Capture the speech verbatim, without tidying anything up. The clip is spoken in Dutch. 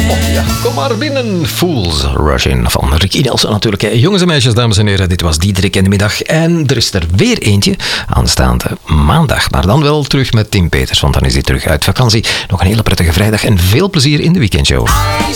Oh, ja. Kom maar binnen. Fools Rush In van Ricky Nelson natuurlijk. Hè. Jongens en meisjes, dames en heren, dit was Diederik in de middag. En er is er weer eentje aanstaande maandag. Maar dan wel terug met Tim Peters, want dan is hij terug uit vakantie. Nog een hele prettige vrijdag en veel plezier in de weekendshow.